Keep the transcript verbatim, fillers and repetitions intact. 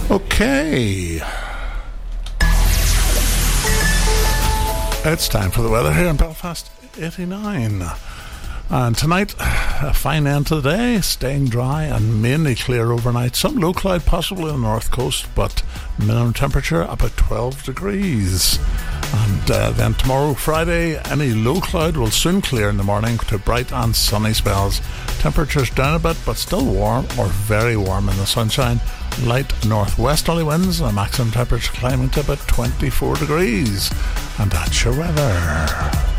Okay. It's time for the weather here in Belfast, eighty-nine. And tonight, a fine end to the day, staying dry and mainly clear overnight. Some low cloud possibly on the north coast, but minimum temperature about twelve degrees. And uh, then tomorrow, Friday, any low cloud will soon clear in the morning to bright and sunny spells. Temperatures down a bit, but still warm or very warm in the sunshine. Light northwesterly winds and a maximum temperature climbing to about twenty-four degrees. And that's your weather.